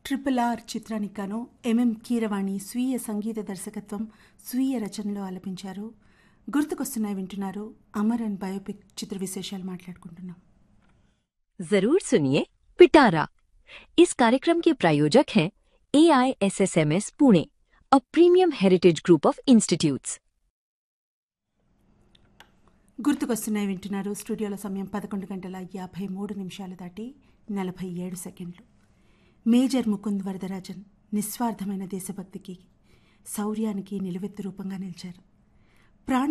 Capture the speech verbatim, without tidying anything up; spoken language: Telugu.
ట్రిపుల్ ఆర్ చిత్రానికి గాను ఎంఎం కీరవాణి స్వీయ సంగీత దర్శకత్వం స్వీయ రచనలో ఆలపించారు. గుర్తుకొస్తున్నాయి వింటున్నారు. అమర్ అండ్ బయోపిక్ చిత్ర విశేషాలు మాట్లాడుకుంటున్నాం. जरूर सुनिए पिटारा। इस कार्यक्रम के प्रायोजक हैं ए I S S M S Pune, a premium heritage group of institutes. గుర్తుకొస్తున్నాయి వింటున్నారు. స్టూడియోలో సమయం పదకొండు గంటల యాభై మూడు నిమిషాలు దాటి నలభై ఏడు సెకండ్లు. మేజర్ ముకుంద్ వరదరాజన్ నిస్వార్థమైన దేశభక్తికి, శౌర్యానికి నిలువెత్తు రూపంగా నిలిచారు.